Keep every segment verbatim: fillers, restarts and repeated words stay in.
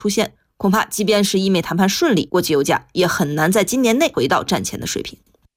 出现，恐怕即便是伊美谈判顺利，国际油价也很难在今年内回到战前的水平。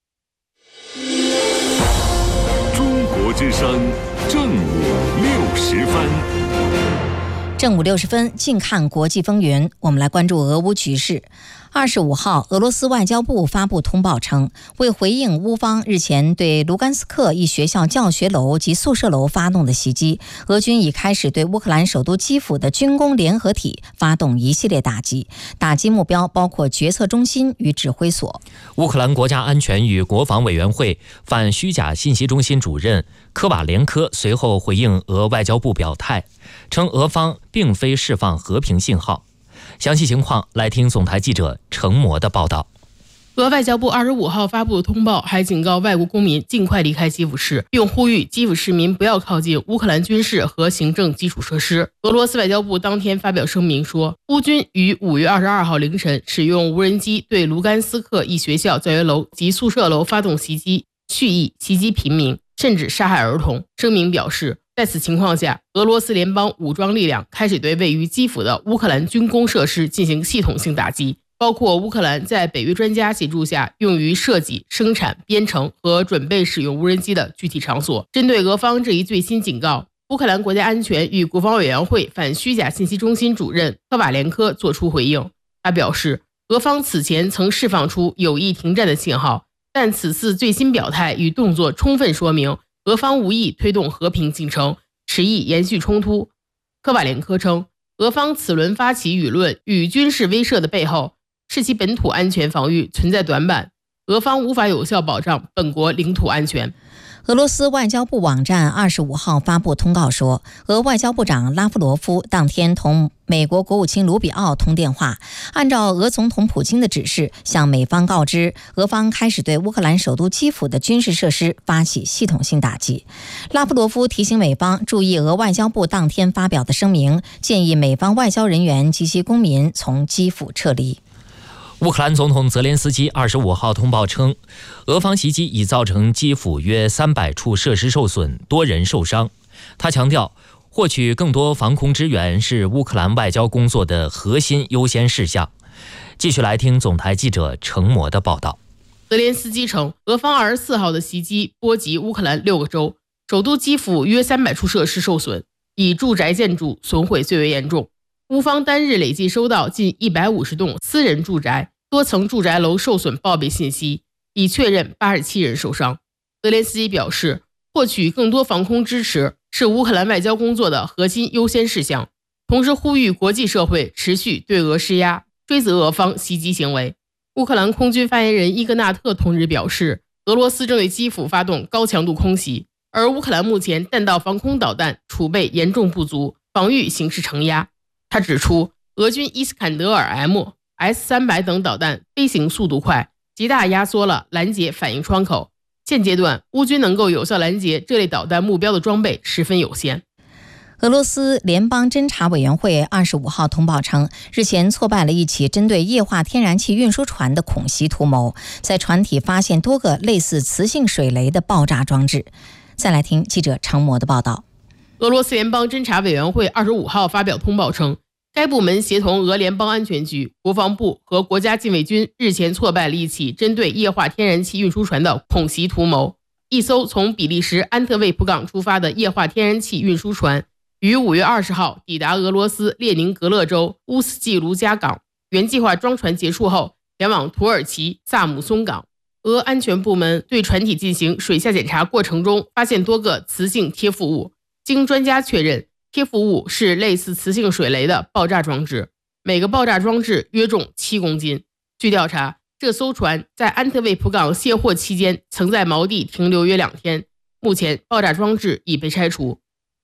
中国之声正午六十分。 正午六十分，近看国际风云，我们来关注俄乌局势。二十五号，俄罗斯外交部发布通报称，为回应乌方日前对卢甘斯克一学校教学楼及宿舍楼发动的袭击，俄军已开始对乌克兰首都基辅的军工联合体发动一系列打击，打击目标包括决策中心与指挥所。 乌克兰国家安全与国防委员会反虚假信息中心主任科瓦连科随后回应俄外交部表态，称俄方并非释放和平信号。详细情况来听总台记者程模的报道。 俄外交部二十五号发布的通报还警告外国公民尽快离开基辅市，并呼吁基辅市民不要靠近乌克兰军事和行政基础设施。俄罗斯外交部当天发表声明说，乌军于五月二十二号凌晨使用无人机对卢甘斯克一学校教学楼及宿舍楼发动袭击，蓄意袭击平民，甚至杀害儿童。声明表示，在此情况下，俄罗斯联邦武装力量开始对位于基辅的乌克兰军工设施进行系统性打击，包括乌克兰在北约专家协助下用于设计、生产、编程和准备使用无人机的具体场所。针对俄方这一最新警告，乌克兰国家安全与国防委员会反虚假信息中心主任科瓦连科作出回应。他表示，俄方此前曾释放出有意停战的信号，但此次最新表态与动作充分说明俄方无意推动和平进程，持意延续冲突。科瓦连科称，俄方此轮发起舆论与军事威慑的背后，是其本土安全防御存在短板，俄方无法有效保障本国领土安全。 俄罗斯外交部网站二十五号发布通告说，俄外交部长拉夫罗夫当天同美国国务卿卢比奥通电话，按照俄总统普京的指示，向美方告知俄方开始对乌克兰首都基辅的军事设施发起系统性打击。拉夫罗夫提醒美方注意俄外交部当天发表的声明，建议美方外交人员及其公民从基辅撤离。 乌克兰总统泽连斯基二十五号通报称，俄方袭击已造成基辅约三百处设施受损，多人受伤。他强调，获取更多防空支援是乌克兰外交工作的核心优先事项。继续来听总台记者程模的报道。 泽连斯基称，俄方二十四号的袭击波及乌克兰六个州，首都基辅约三百处设施受损，以住宅建筑损毁最为严重。乌方单日累计收到近一百五十栋私人住宅、多层住宅楼受损报备信息，已确认八十七人受伤。泽连斯基表示，获取更多防空支持是乌克兰外交工作的核心优先事项，同时呼吁国际社会持续对俄施压，追责俄方袭击行为。乌克兰空军发言人伊格纳特同日表示，俄罗斯正对基辅发动高强度空袭，而乌克兰目前弹道防空导弹储备严重不足，防御形势承压。他指出，俄军伊斯坎德尔 M、S 三百 等导弹飞行速度快，极大压缩了拦截反应窗口。现阶段，乌军能够有效拦截这类导弹目标的装备十分有限。 俄罗斯联邦侦察委员会二十五号通报称，日前挫败了一起针对液化天然气运输船的恐袭图谋，在船体发现多个类似磁性水雷的爆炸装置。再来听记者程模的报道。 俄罗斯联邦侦察委员会二十五号发表通报称，该部门协同俄联邦安全局、国防部和国家禁卫军日前挫败了一起针对液化天然气运输船的恐袭图谋。一艘从比利时安特卫普港出发的液化天然气运输船于五月二十号抵达俄罗斯列宁格勒州乌斯季卢加港，原计划装船结束后前往土耳其萨姆松港。俄安全部门对船体进行水下检查过程中，发现多个磁性贴附物，经专家确认，贴附物是类似磁性水雷的爆炸装置，每个爆炸装置约重七公斤。据调查，这艘船在安特卫普港卸货期间曾在锚地停留约两天，目前爆炸装置已被拆除。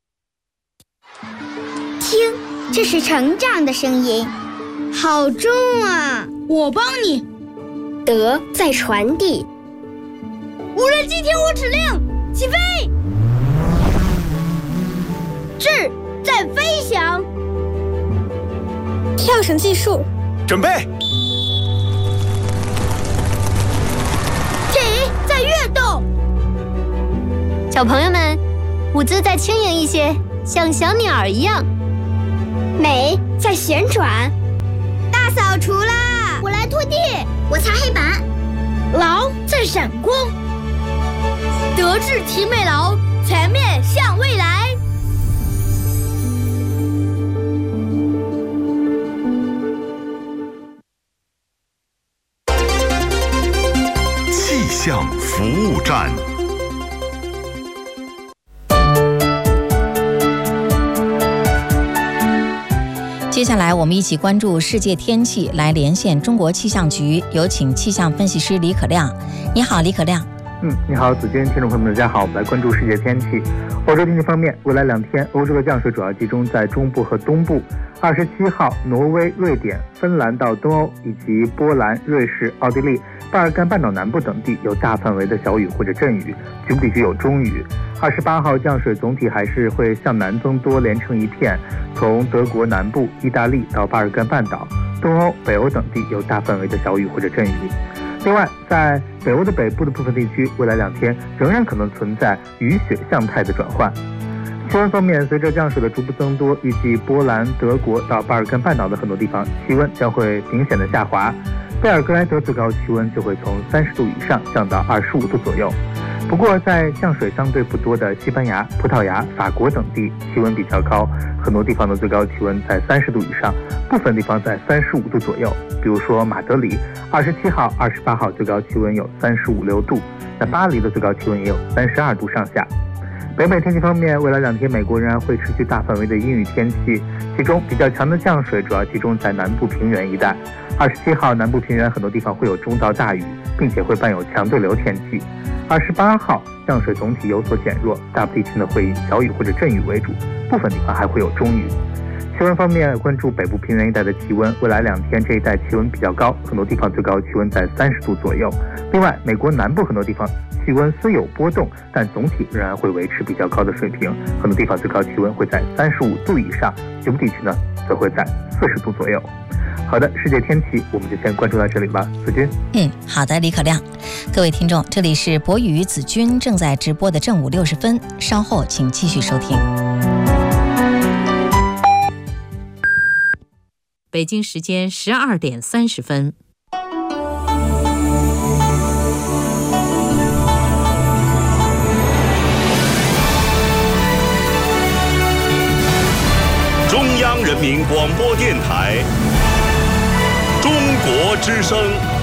听，这是成长的声音，好重啊！ 我帮你。 德在传递。 无人机听我指令，起飞！智在飞翔。 跳绳技术， 准备。 体在跃动。 小朋友们，舞姿再轻盈一些，像小鸟一样。 美在旋转， 大扫除啦！ 我来拖地， 我擦黑板。 劳在闪光，德智体美劳，全面向未来。 气象服务站。 接下来我们一起关注世界天气，来连线中国气象局，有请气象分析师李可亮。你好，李可亮。 嗯，你好，子君，听众朋友们，大家好，我们来关注世界天气。欧洲天气方面，未来两天，欧洲的降水主要集中在中部和东部。二十七号，挪威、瑞典、芬兰到东欧以及波兰、瑞士、奥地利、巴尔干半岛南部等地有大范围的小雨或者阵雨，局部地区有中雨。二十八号，降水总体还是会向南增多，连成一片，从德国南部、意大利到巴尔干半岛、东欧、北欧等地有大范围的小雨或者阵雨。另外，在北欧的北部的部分地区，未来两天仍然可能存在雨雪向态的转换。气温方面，随着降水的逐步增多，预计波兰、德国到巴尔干半岛的很多地方气温将会明显的下滑，贝尔格莱德最高气温就会从三十度以上降到二十五度左右。不过，在降水相对不多的西班牙、葡萄牙、法国等地，气温比较高，很多地方的最高气温在三十度以上，部分地方在三十五度左右。比如说马德里，二十七号、二十八号最高气温有三十五六度，那巴黎的最高气温也有三十二度上下。北美天气方面，未来两天美国仍然会持续大范围的阴雨天气，其中比较强的降水主要集中在南部平原一带。二十七号，南部平原很多地方会有中到大雨，并且会伴有强对流天气。二十八号，降水总体有所减弱，大部地区呢会以小雨或者阵雨为主，部分地方还会有中雨。气温方面，关注北部平原一带的气温，未来两天这一带气温比较高，很多地方最高气温在三十度左右。另外，美国南部很多地方气温虽有波动，但总体仍然会维持比较高的水平，很多地方最高气温会在三十五度以上，局部地区呢则会在四十度左右。好的，世界天气我们就先关注到这里吧，子君。 嗯，好的，李可亮。各位听众，这里是博宇子君正在直播的正午六十分，稍后请继续收听。 北京时间十二点三十分。 中央人民广播电台，中国之声。